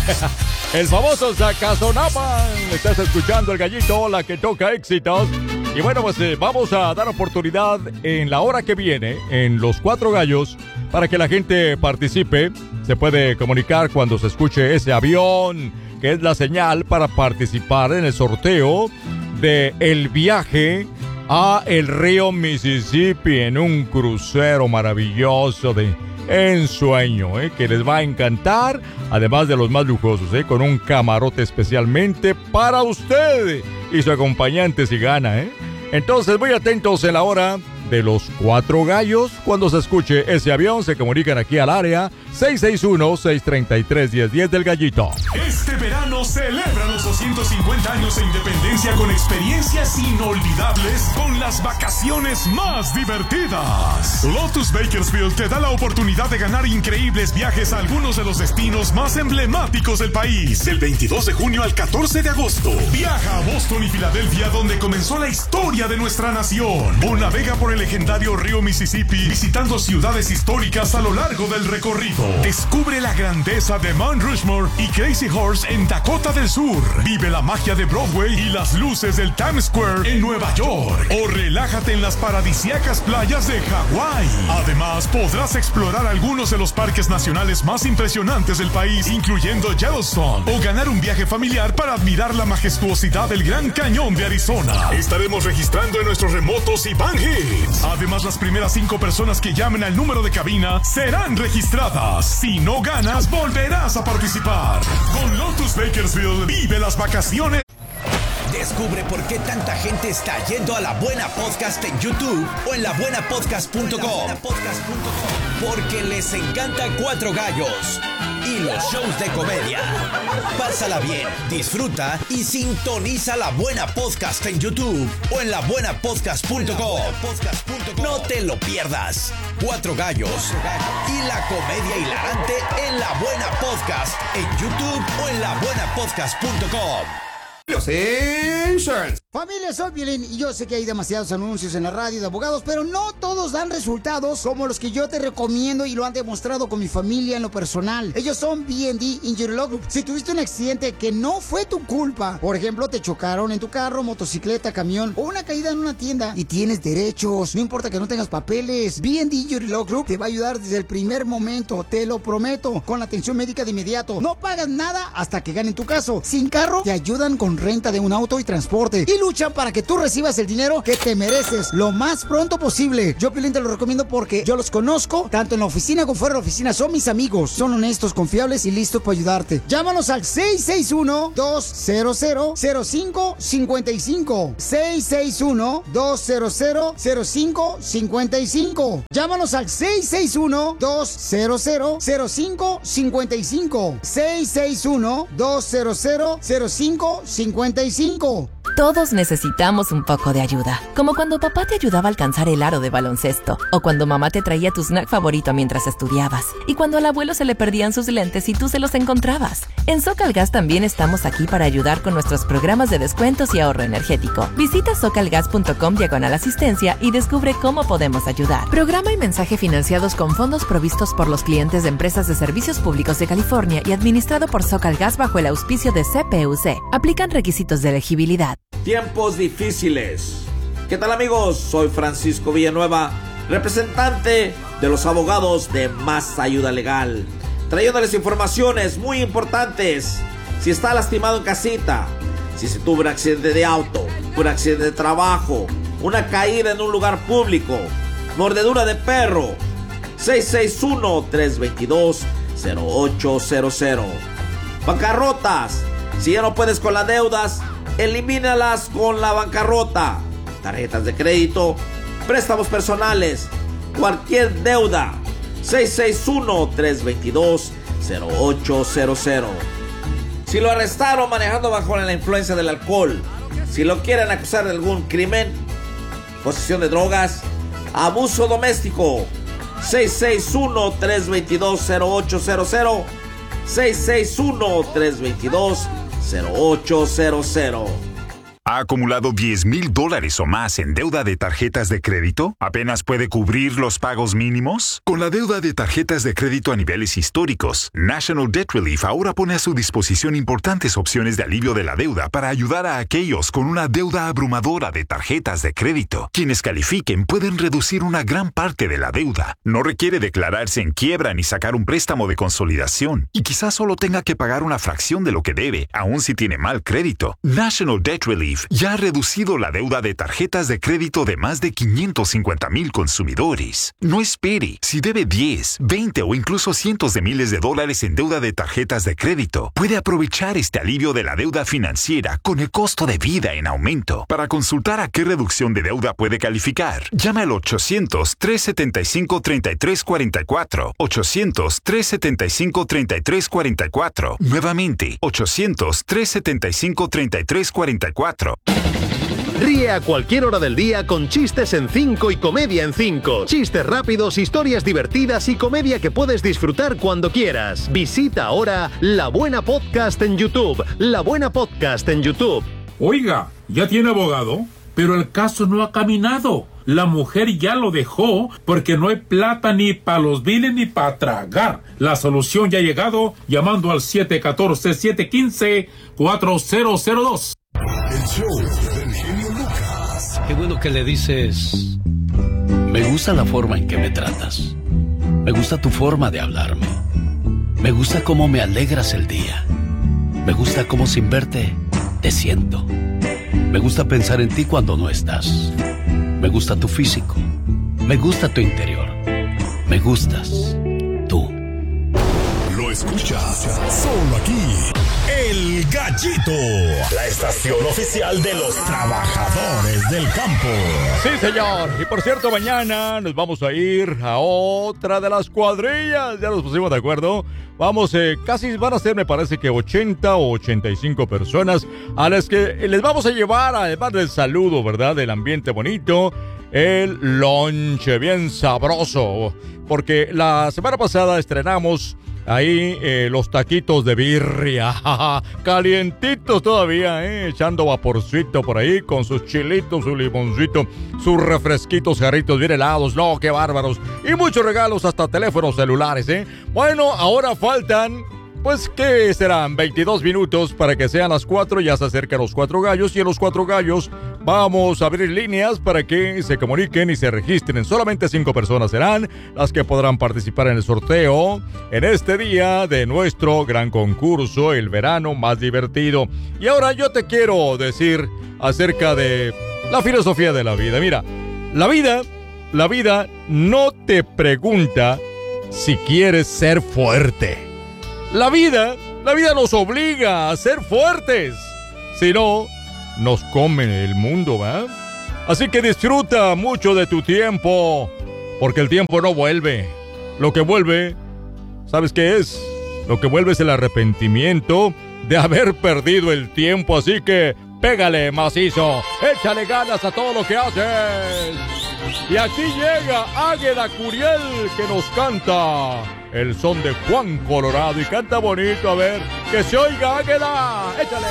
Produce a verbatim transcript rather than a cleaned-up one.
El famoso Zacazonapa. Estás escuchando el gallito, la que toca éxitos. Y bueno, pues eh, vamos a dar oportunidad en la hora que viene, en los cuatro gallos, para que la gente participe. Se puede comunicar cuando se escuche ese avión, que es la señal para participar en el sorteo de el viaje a el río Mississippi en un crucero maravilloso de ensueño, ¿eh? Que les va a encantar, además de los más lujosos, ¿eh? Con un camarote especialmente para usted y su acompañante si gana, ¿eh? Entonces, muy atentos en la hora de los cuatro gallos. Cuando se escuche ese avión, se comunican aquí al área seis seis uno, seis tres tres, uno cero uno cero del gallito. Este verano celebra los doscientos cincuenta años de independencia con experiencias inolvidables con las vacaciones más divertidas. Lotus Bakersfield te da la oportunidad de ganar increíbles viajes a algunos de los destinos más emblemáticos del país. Del veintidós de junio al catorce de agosto. Viaja a Boston y Filadelfia, donde comenzó la historia de nuestra nación. O navega por el legendario río Mississippi, visitando ciudades históricas a lo largo del recorrido. Descubre la grandeza de Mount Rushmore y Crazy Horse en Dakota del Sur. Vive la magia de Broadway y las luces del Times Square en Nueva York. O relájate en las paradisíacas playas de Hawái. Además, podrás explorar algunos de los parques nacionales más impresionantes del país, incluyendo Yellowstone. O ganar un viaje familiar para admirar la majestuosidad del Gran Cañón de Arizona. Estaremos registrando en nuestros remotos y Van Hits. Además, las primeras cinco personas que llamen al número de cabina serán registradas. Si no ganas, volverás a participar. Con Lotus Bakersfield, vive las vacaciones. Descubre por qué tanta gente está yendo a La Buena Podcast en YouTube o en la buena podcast punto com. Porque les encanta Cuatro Gallos y los shows de comedia. Pásala bien, disfruta y sintoniza La Buena Podcast en YouTube o en la buena podcast punto com. No te lo pierdas. Cuatro Gallos y la comedia hilarante en La Buena Podcast en YouTube o en la buena podcast punto com. Los Insurance. Familia, soy Piolín y yo sé que hay demasiados anuncios en la radio de abogados, pero no todos dan resultados como los que yo te recomiendo y lo han demostrado con mi familia en lo personal. Ellos son B and D Injury Law Group. Si tuviste un accidente que no fue tu culpa, por ejemplo, te chocaron en tu carro, motocicleta, camión o una caída en una tienda y tienes derechos, no importa que no tengas papeles, B and D Injury Law Group te va a ayudar desde el primer momento, te lo prometo, con la atención médica de inmediato. No pagas nada hasta que ganen tu caso. Sin carro, te ayudan con renta de un auto y transporte y luchan para que tú recibas el dinero que te mereces lo más pronto posible. Yo, Piolín, te lo recomiendo porque yo los conozco, tanto en la oficina como fuera de la oficina. Son mis amigos, son honestos, confiables y listos para ayudarte. Llámanos al seis seis uno, dos cero cero, cero cinco cinco cinco. seis seis uno, dos cero cero, cero cinco cinco cinco. Llámanos al seis seis uno, dos cero cero, cero cinco cinco cinco. seis seis uno, dos cero cero, cero cinco cinco cinco. Todos necesitamos un poco de ayuda, como cuando papá te ayudaba a alcanzar el aro de baloncesto, o cuando mamá te traía tu snack favorito mientras estudiabas, y cuando al abuelo se le perdían sus lentes y tú se los encontrabas. En Socalgas también estamos aquí para ayudar con nuestros programas de descuentos y ahorro energético. Visita socalgas punto com diagonal asistencia y descubre cómo podemos ayudar. Programa y mensaje financiados con fondos provistos por los clientes de empresas de servicios públicos de California y administrado por Socalgas bajo el auspicio de C P U C. Aplican requisitos de elegibilidad. Tiempos difíciles. ¿Qué tal, amigos? Soy Francisco Villanueva, representante de los abogados de Más Ayuda Legal, trayéndoles informaciones muy importantes. Si está lastimado en casita, si se tuvo un accidente de auto, un accidente de trabajo, una caída en un lugar público, mordedura de perro, seis seis uno, tres dos dos, cero ocho cero cero. Bancarrotas. Si ya no puedes con las deudas, elimínalas con la bancarrota. Tarjetas de crédito, préstamos personales, cualquier deuda. seis seis uno, tres dos dos, cero ocho cero cero. Si lo arrestaron manejando bajo la influencia del alcohol, si lo quieren acusar de algún crimen, posesión de drogas, abuso doméstico, seis seis uno, tres dos dos, cero ocho cero cero, seis seis uno, tres dos dos, cero ocho cero cero. ¿Ha acumulado diez mil dólares o más en deuda de tarjetas de crédito? ¿Apenas puede cubrir los pagos mínimos? Con la deuda de tarjetas de crédito a niveles históricos, National Debt Relief ahora pone a su disposición importantes opciones de alivio de la deuda para ayudar a aquellos con una deuda abrumadora de tarjetas de crédito. Quienes califiquen pueden reducir una gran parte de la deuda. No requiere declararse en quiebra ni sacar un préstamo de consolidación. Y quizás solo tenga que pagar una fracción de lo que debe, aun si tiene mal crédito. National Debt Relief ya ha reducido la deuda de tarjetas de crédito de más de quinientos cincuenta mil consumidores. No espere. Si debe diez, veinte o incluso cientos de miles de dólares en deuda de tarjetas de crédito, puede aprovechar este alivio de la deuda financiera con el costo de vida en aumento. Para consultar a qué reducción de deuda puede calificar, llame al ochocientos, trescientos setenta y cinco, treinta y tres cuarenta y cuatro. ochocientos, trescientos setenta y cinco, treinta y tres cuarenta y cuatro. Nuevamente, ochocientos, trescientos setenta y cinco, treinta y tres cuarenta y cuatro. Ríe a cualquier hora del día con chistes en cinco y comedia en cinco. Chistes rápidos, historias divertidas y comedia que puedes disfrutar cuando quieras. Visita ahora La Buena Podcast en YouTube. La Buena Podcast en YouTube. Oiga, ¿ya tiene abogado? Pero el caso no ha caminado. La mujer ya lo dejó porque no hay plata ni para los biles ni para tragar. La solución ya ha llegado llamando al siete uno cuatro, siete uno cinco, cuatro cero cero dos. El show del genio Lucas. Qué bueno que le dices: me gusta la forma en que me tratas. Me gusta tu forma de hablarme. Me gusta cómo me alegras el día. Me gusta cómo sin verte te siento. Me gusta pensar en ti cuando no estás. Me gusta tu físico. Me gusta tu interior. Me gustas tú. Lo escuchas solo aquí. El Gallito, la estación oficial de los trabajadores del campo. Sí, señor. Y por cierto, mañana nos vamos a ir a otra de las cuadrillas. Ya nos pusimos de acuerdo. Vamos, eh, casi van a ser, me parece que ochenta o ochenta y cinco personas a las que les vamos a llevar, además del saludo, ¿verdad? Del ambiente bonito, el lonche bien sabroso. Porque la semana pasada estrenamos ahí eh, los taquitos de birria, calientitos todavía, eh, echando vaporcito por ahí, con sus chilitos, su limoncito, sus refresquitos, jarritos bien helados, no, qué bárbaros, y muchos regalos, hasta teléfonos celulares, eh. Bueno, ahora faltan, pues, ¿qué serán? veintidós minutos para que sean las cuatro, ya se acercan los cuatro gallos, y en los cuatro gallos vamos a abrir líneas para que se comuniquen y se registren. Solamente cinco personas serán las que podrán participar en el sorteo en este día de nuestro gran concurso, el verano más divertido. Y ahora yo te quiero decir acerca de la filosofía de la vida. Mira, la vida, la vida no te pregunta si quieres ser fuerte. La vida, la vida nos obliga a ser fuertes. Si no, nos come el mundo, ¿va? Así que disfruta mucho de tu tiempo, porque el tiempo no vuelve. Lo que vuelve, ¿sabes qué es? Lo que vuelve es el arrepentimiento de haber perdido el tiempo. Así que pégale macizo, échale ganas a todo lo que haces. Y aquí llega Águeda Curiel, que nos canta el son de Juan Colorado, y canta bonito. A ver, que se oiga, Águeda, échale.